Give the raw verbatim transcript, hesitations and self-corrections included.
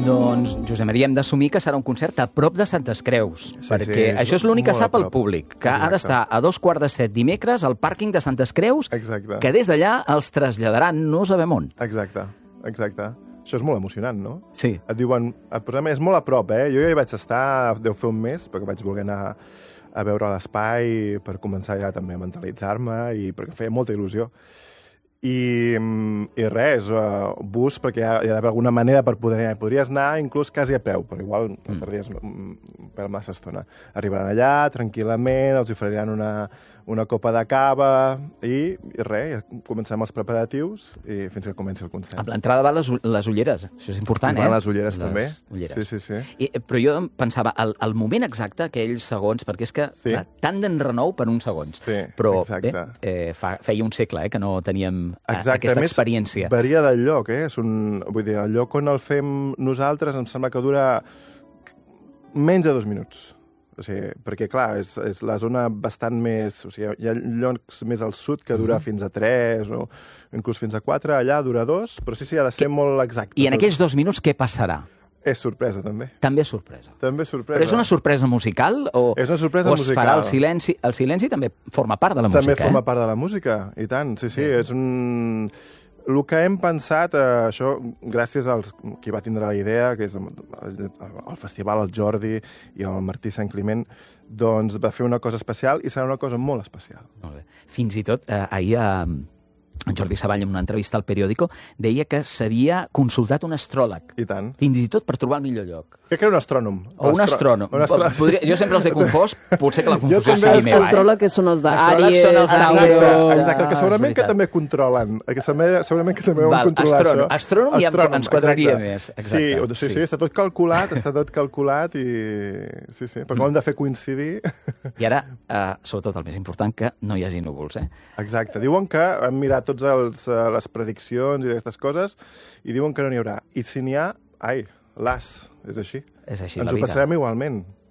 Doncs, Josep Maria, hem d'assumir que serà un concert a prop de Santes Creus, Sí, perquè sí, és això és l'únic que molt a sap el prop. públic, que ha Exacte. d'estar a dos quarts de set dimecres al pàrquing de Santes Creus, Exacte. que des d'allà els traslladaran no sabem on. Exacte, exacte. Això és molt emocionant, no? Sí. Et diuen, et posem, és molt a prop, eh? Jo ja hi vaig estar, deu fer un mes, perquè vaig voler anar a veure l'espai per començar ja també a mentalitzar-me i perquè feia molta il·lusió. I, i res, uh, bus, perquè hi ha, hi ha d'haver alguna manera per poder anar. Podries anar inclús quasi a peu, però igual mm. tardies un pèl massa estona. Arribaran allà, tranquil·lament, els oferiran una, una copa de cava i, i res, ja comencem els preparatius i fins que comenci el concert. Amb l'entrada va les, les ulleres, això és important, I eh? van les ulleres, les també. Ulleres. Sí, sí, sí. I, però jo em pensava, el, el moment exacte, aquells segons, perquè és que Sí. clar, tant d'enrenou per uns segons, Sí, però exacte. bé, eh, fa, feia un segle eh, que no teníem eh, Exacte. aquesta A més, experiència. varia del lloc, eh? És un, vull dir, el lloc on el fem nosaltres em sembla que dura menys de dos minuts. O sigui, perquè, clar, és, és la zona bastant més... O sigui, hi ha llocs més al sud que dura Mhm. fins a tres o inclús fins a quatre, allà dura dos, però sí, sí, ha de ser molt exacte. I en aquells dos minuts què passarà? És sorpresa, també. També és sorpresa. També és sorpresa. Però és una sorpresa musical o, És una sorpresa o es musical. farà el silenci? El silenci també forma part de la També música, forma eh? part de la música, i tant, sí, sí, és un... El que hem pensat, eh, això, gràcies als qui va tindre la idea, que és el, el festival, el Jordi i el Martí Sant Climent, doncs va fer una cosa especial i serà una cosa molt especial. Molt bé. Fins i tot, eh, ahir eh, en Jordi Savall, en una entrevista al periòdico, deia que s'havia consultat un astròleg. I tant. Fins i tot per trobar el millor lloc. Crec que era un astrònom. O un astrònom. Un astrònom. Podria, jo sempre els he confós, potser que la Jo confusió també sigui els meva. Eh? Astròleg, que són els Astròlegs són els d'Àries, Tauro. Exacte, exacte, que Ah, segurament és que veritat. també controlen, que segurament, segurament que també ho Val, han controlat, astrònom. això. Astrònom ja em- ens quadraria exacte. més, exacte. Sí, o- sí, Sí. sí, està tot calculat, està tot calculat i... Sí, sí, perquè ho hem de fer coincidir. I ara, eh, sobretot el més important, que no hi hagi núvols, eh? Exacte. Diuen que hem mirat tots els, eh, les prediccions i aquestes coses i diuen que no n'hi haurà. I si n'hi ha, ai, las, és així. És així Ens la ho vida. passarem igualment.